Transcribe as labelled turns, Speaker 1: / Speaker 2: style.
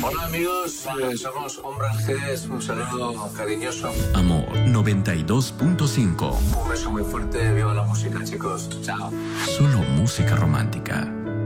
Speaker 1: Hola amigos, somos Hombre G, un saludo cariñoso.
Speaker 2: Amor 92.5.
Speaker 1: Un beso muy fuerte, viva la música chicos, chao.
Speaker 2: Solo música romántica.